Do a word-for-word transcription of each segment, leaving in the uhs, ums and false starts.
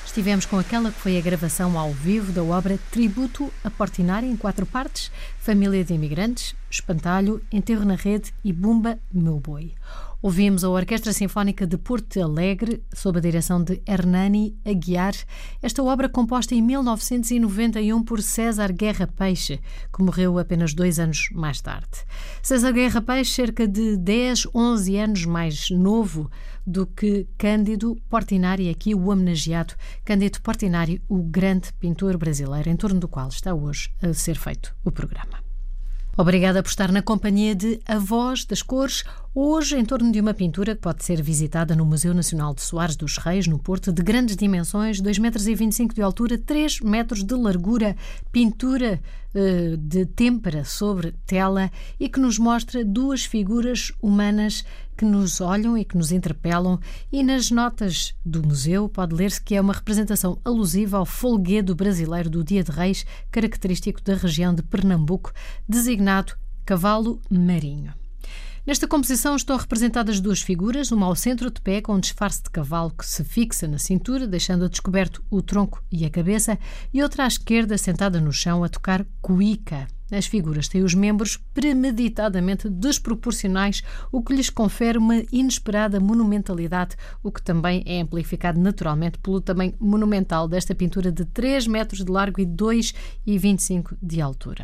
Estivemos com aquela que foi a gravação ao vivo da obra Tributo a Portinari, em quatro partes: Família de Imigrantes, Espantalho, Enterro na Rede e Bumba, Meu Boi. Ouvimos a Orquestra Sinfónica de Porto Alegre, sob a direção de Hernani Aguiar, esta obra composta em mil novecentos e noventa e um por César Guerra Peixe, que morreu apenas dois anos mais tarde. César Guerra Peixe, cerca de dez, onze anos mais novo do que Cândido Portinari, aqui o homenageado Cândido Portinari, o grande pintor brasileiro, em torno do qual está hoje a ser feito o programa. Obrigada por estar na companhia de A Voz das Cores, hoje em torno de uma pintura que pode ser visitada no Museu Nacional de Soares dos Reis, no Porto, de grandes dimensões, dois metros e vinte e cinco de altura, três metros de largura, pintura uh, de têmpera sobre tela e que nos mostra duas figuras humanas que nos olham e que nos interpelam, e nas notas do museu pode ler-se que é uma representação alusiva ao folguedo brasileiro do Dia de Reis, característico da região de Pernambuco, designado cavalo marinho. Nesta composição estão representadas duas figuras, uma ao centro de pé com um disfarce de cavalo que se fixa na cintura, deixando a descoberto o tronco e a cabeça, e outra à esquerda sentada no chão a tocar cuíca. As figuras têm os membros premeditadamente desproporcionais, o que lhes confere uma inesperada monumentalidade, o que também é amplificado naturalmente pelo tamanho monumental desta pintura de três metros de largo e dois metros e vinte e cinco de altura.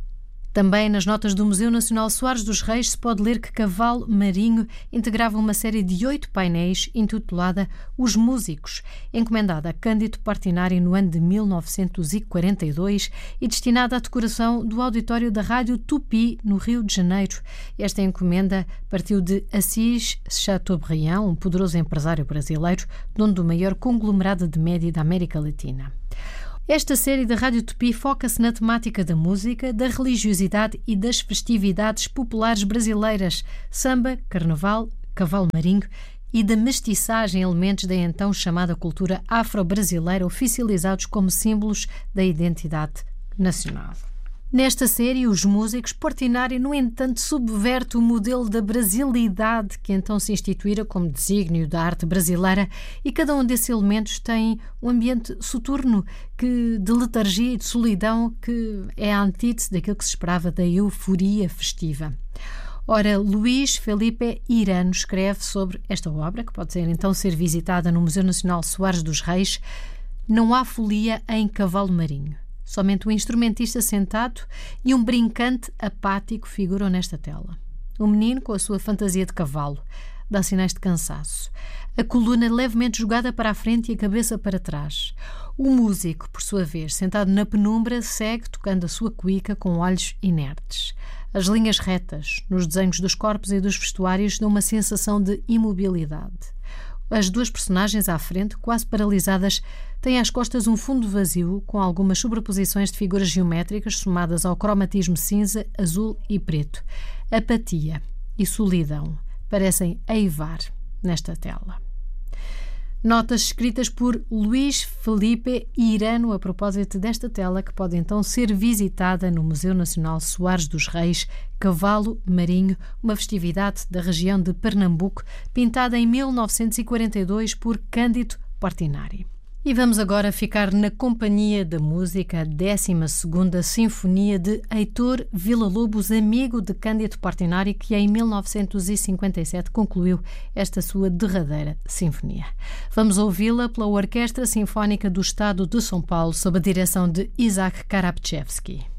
Também nas notas do Museu Nacional Soares dos Reis se pode ler que Cavalo Marinho integrava uma série de oito painéis intitulada Os Músicos, encomendada a Cândido Portinari no ano de mil novecentos e quarenta e dois e destinada à decoração do auditório da Rádio Tupi, no Rio de Janeiro. Esta encomenda partiu de Assis Chateaubriand, um poderoso empresário brasileiro, dono do maior conglomerado de média da América Latina. Esta série da Rádio Tupi foca-se na temática da música, da religiosidade e das festividades populares brasileiras, samba, carnaval, cavalo marinho e da mestiçagem, elementos da então chamada cultura afro-brasileira, oficializados como símbolos da identidade nacional. Nesta série, Os Músicos, Portinari, no entanto, subverte o modelo da brasilidade que então se instituíra como desígnio da arte brasileira, e cada um desses elementos tem um ambiente soturno que, de letargia e de solidão, que é a antítese daquilo que se esperava da euforia festiva. Ora, Luís Felipe Irano escreve sobre esta obra, que pode ser, então ser visitada no Museu Nacional Soares dos Reis: não há folia em Cavalo Marinho. Somente um instrumentista sentado e um brincante apático figuram nesta tela. O menino, com a sua fantasia de cavalo, dá sinais de cansaço. A coluna levemente jogada para a frente e a cabeça para trás. O músico, por sua vez, sentado na penumbra, segue tocando a sua cuíca com olhos inertes. As linhas retas nos desenhos dos corpos e dos vestuários dão uma sensação de imobilidade. As duas personagens à frente, quase paralisadas, têm às costas um fundo vazio com algumas sobreposições de figuras geométricas somadas ao cromatismo cinza, azul e preto. Apatia e solidão parecem eivar nesta tela. Notas escritas por Luís Felipe Irano a propósito desta tela, que pode então ser visitada no Museu Nacional Soares dos Reis, Cavalo Marinho, uma festividade da região de Pernambuco, pintada em mil novecentos e quarenta e dois por Cândido Portinari. E vamos agora ficar na companhia da música, a décima segunda Sinfonia de Heitor Villa-Lobos, amigo de Cândido Portinari, que em mil novecentos e cinquenta e sete concluiu esta sua derradeira sinfonia. Vamos ouvi-la pela Orquestra Sinfónica do Estado de São Paulo, sob a direção de Isaac Karabchevsky.